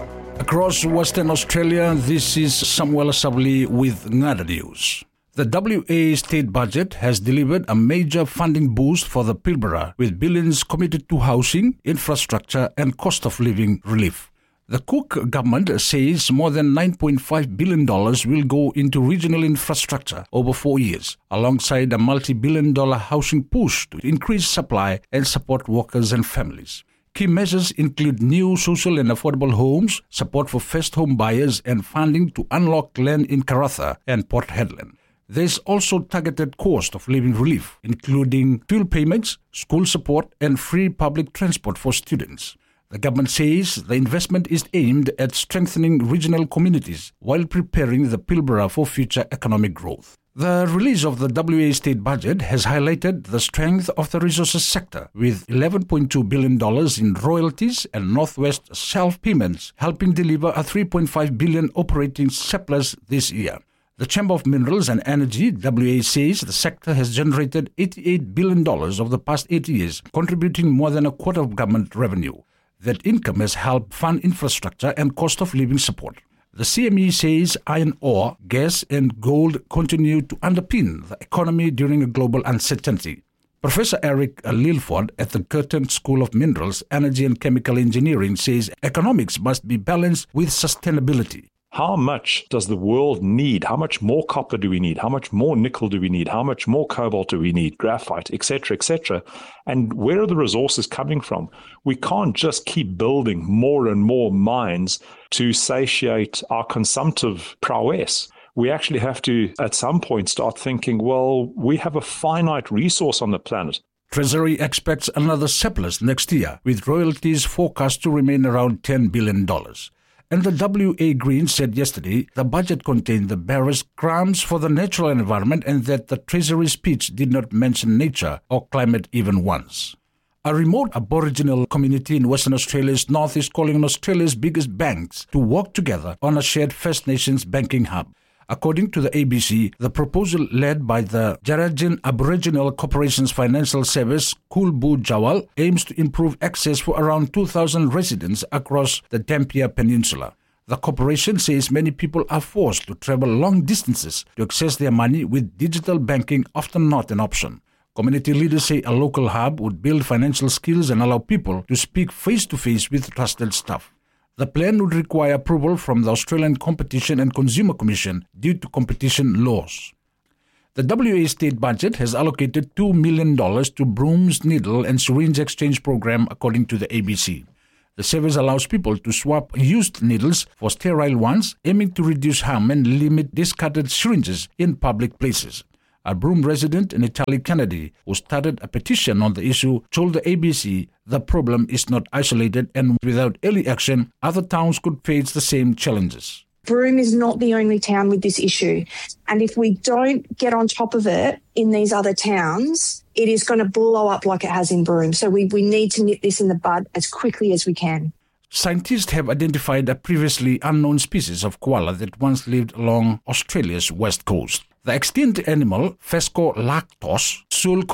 Across Western Australia, this is Samuel Sabli with Ngada News. The WA state budget has delivered a major funding boost for the Pilbara, with billions committed to housing, infrastructure and cost of living relief. The Cook government says more than $9.5 billion will go into regional infrastructure over 4 years, alongside a multi-billion-dollar housing push to increase supply and support workers and families. Key measures include new social and affordable homes, support for first home buyers and funding to unlock land in Karratha and Port Hedland. There is also targeted cost of living relief, including fuel payments, school support and free public transport for students. The government says the investment is aimed at strengthening regional communities while preparing the Pilbara for future economic growth. The release of the WA state budget has highlighted the strength of the resources sector, with $11.2 billion in royalties and Northwest self-payments helping deliver a $3.5 billion operating surplus this year. The Chamber of Minerals and Energy, WA, says the sector has generated $88 billion over the past 8 years, contributing more than a quarter of government revenue. That income has helped fund infrastructure and cost of living support. The CME says iron ore, gas and gold continue to underpin the economy during a global uncertainty. Professor Eric Lilford at the Curtin School of Minerals, Energy and Chemical Engineering says economics must be balanced with sustainability. How much does the world need? How much more copper do we need? How much more nickel do we need? How much more cobalt do we need? Graphite, etc., etc. And where are the resources coming from? We can't just keep building more and more mines to satiate our consumptive prowess. We actually have to, at some point, start thinking, well, we have a finite resource on the planet. Treasury expects another surplus next year, with royalties forecast to remain around $10 billion. And the WA Greens said yesterday the budget contained the barest crumbs for the natural environment and that the Treasury speech did not mention nature or climate even once. A remote Aboriginal community in Western Australia's north is calling on Australia's biggest banks to work together on a shared First Nations banking hub. According to the ABC, the proposal led by the Jarrajin Aboriginal Corporation's financial service, Kulbu Jawal, aims to improve access for around 2,000 residents across the Dampier Peninsula. The corporation says many people are forced to travel long distances to access their money, with digital banking often not an option. Community leaders say a local hub would build financial skills and allow people to speak face-to-face with trusted staff. The plan would require approval from the Australian Competition and Consumer Commission due to competition laws. The WA state budget has allocated $2 million to Brooms Needle and Syringe Exchange Program, according to the ABC. The service allows people to swap used needles for sterile ones, aiming to reduce harm and limit discarded syringes in public places. A Broome resident, Natalie Kennedy, who started a petition on the issue, told the ABC the problem is not isolated and without early action, other towns could face the same challenges. Broome is not the only town with this issue. And if we don't get on top of it in these other towns, it is going to blow up like it has in Broome. So we need to nip this in the bud as quickly as we can. Scientists have identified a previously unknown species of koala that once lived along Australia's west coast. The extinct animal, Phascolactos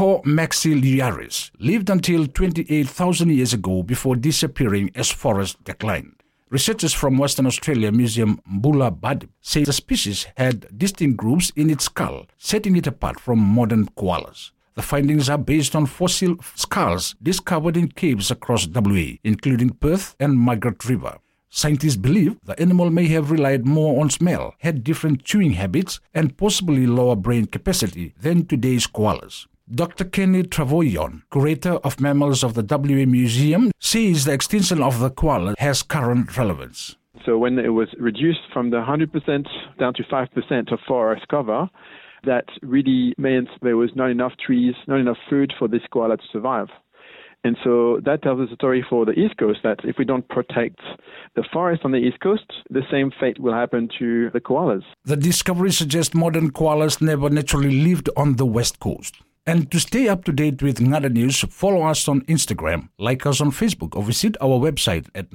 sulcomaxiliaris, lived until 28,000 years ago before disappearing as forests declined. Researchers from Western Australia Museum Mbula Badip say the species had distinct grooves in its skull, setting it apart from modern koalas. The findings are based on fossil skulls discovered in caves across WA, including Perth and Margaret River. Scientists believe the animal may have relied more on smell, had different chewing habits, and possibly lower brain capacity than today's koalas. Dr. Kenny Travoyon, curator of mammals of the WA Museum, says the extinction of the koala has current relevance. So when it was reduced from the 100% down to 5% of forest cover, that really meant there was not enough trees, not enough food for this koala to survive. And so that tells us a story for the East Coast, that if we don't protect the forest on the East Coast, the same fate will happen to the koalas. The discovery suggests modern koalas never naturally lived on the West Coast. And to stay up to date with Ngada News, follow us on Instagram, like us on Facebook, or visit our website at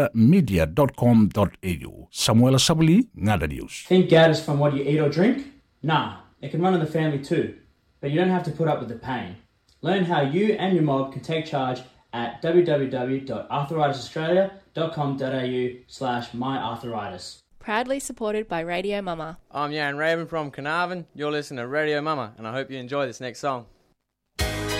ngadamedia.com.au. Samuel Sabli, Ngada News. Think gout is from what you eat or drink? Nah, it can run in the family too. But you don't have to put up with the pain. Learn how you and your mob can take charge at www.arthritisaustralia.com. australia.com.au/myarthritis. Proudly supported by Radio Mama. I'm Jan Raven from Carnarvon. You're listening to Radio Mama, and I hope you enjoy this next song.